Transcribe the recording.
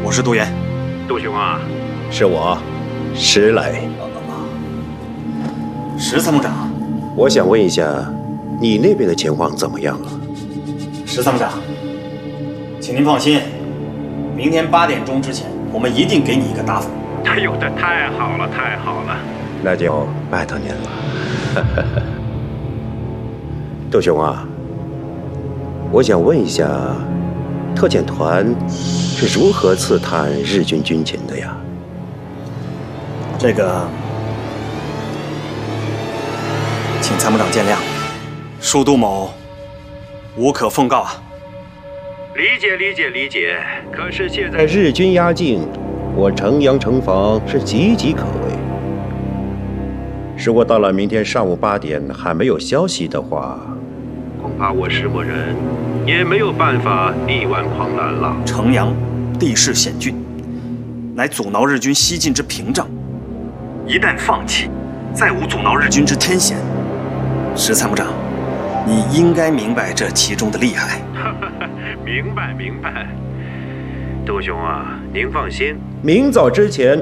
我是杜岩。 杜兄啊， 是我，石磊。 石参谋长， 我想问一下，你那边的情况怎么样了？ 石参谋长，请您放心，明天8点钟之前，我们一定给你一个答复。 哎呦，这太好了，太好了！ 那就拜托您了。杜兄啊，我想问一下，特遣团是如何刺探日军军情的呀？ 这个，请参谋长见谅，恕杜某无可奉告啊。 理解。可是现在日军压境，我城阳城防是岌岌可危。如果到了明天上午8点还没有消息的话， 恐怕我石磨人也没有办法力挽狂澜了。 城阳地势险峻，乃阻挠日军西进之屏障。一旦放弃，再无阻挠日军之天险。石参谋长，你应该明白这其中的厉害。 明白。杜兄啊，您放心， 明早之前